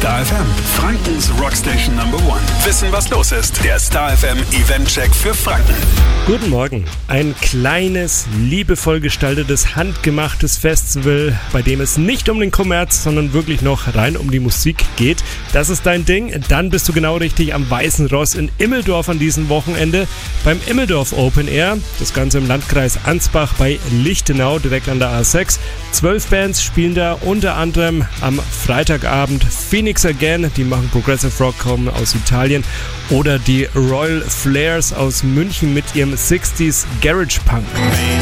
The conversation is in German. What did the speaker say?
Star FM, Frankens Rockstation Number 1. Wissen, was los ist. Der Star FM Eventcheck für Franken. Guten Morgen. Ein kleines, liebevoll gestaltetes, handgemachtes Festival, bei dem es nicht um den Kommerz, sondern wirklich noch rein um die Musik geht. Das ist dein Ding. Dann bist du genau richtig am Weißen Ross in Immeldorf an diesem Wochenende beim Immeldorf Open Air. Das Ganze im Landkreis Ansbach bei Lichtenau, direkt an der A6. 12 Bands spielen da, unter anderem am Freitagabend Phoenix Again, die machen Progressive Rock, kommen aus Italien, oder die Royal Flares aus München mit ihrem 60s Garage Punk.